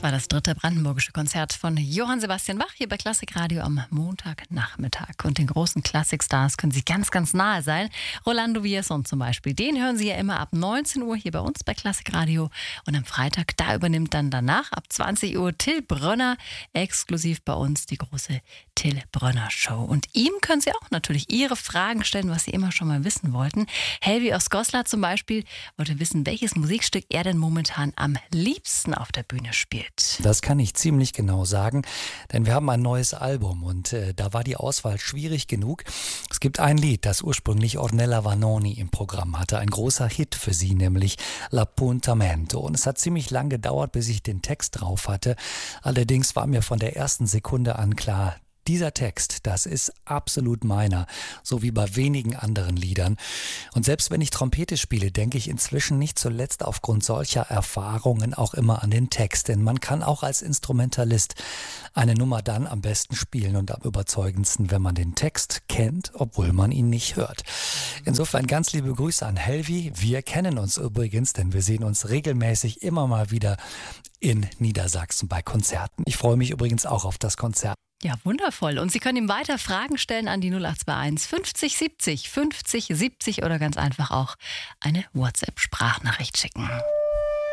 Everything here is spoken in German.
war das dritte brandenburgische Konzert von Johann Sebastian Bach hier bei Klassikradio am Montagnachmittag. Und den großen Klassikstars können Sie ganz, ganz nahe sein. Rolando Villazón zum Beispiel. Den hören Sie ja immer ab 19 Uhr hier bei uns bei Klassikradio. Und am Freitag, da übernimmt dann danach ab 20 Uhr Till Brönner exklusiv bei uns die große Till Brönner Show. Und ihm können Sie auch natürlich Ihre Fragen stellen, was Sie immer schon mal wissen wollten. Helvi aus Goslar zum Beispiel wollte wissen, welches Musikstück er denn momentan am liebsten auf der Bühne spielt. Das kann ich ziemlich genau sagen, denn wir haben ein neues Album und da war die Auswahl schwierig genug. Es gibt ein Lied, das ursprünglich Ornella Vanoni im Programm hatte, ein großer Hit für sie, nämlich L'Appuntamento. Und es hat ziemlich lang gedauert, bis ich den Text drauf hatte. Allerdings war mir von der ersten Sekunde an klar, dieser Text, das ist absolut meiner, so wie bei wenigen anderen Liedern. Und selbst wenn ich Trompete spiele, denke ich inzwischen nicht zuletzt aufgrund solcher Erfahrungen auch immer an den Text. Denn man kann auch als Instrumentalist eine Nummer dann am besten spielen und am überzeugendsten, wenn man den Text kennt, obwohl man ihn nicht hört. Insofern ganz liebe Grüße an Helvi. Wir kennen uns übrigens, denn wir sehen uns regelmäßig immer mal wieder in Niedersachsen bei Konzerten. Ich freue mich übrigens auch auf das Konzert. Ja, wundervoll. Und Sie können ihm weiter Fragen stellen an die 0821 50 70 50 70 oder ganz einfach auch eine WhatsApp-Sprachnachricht schicken.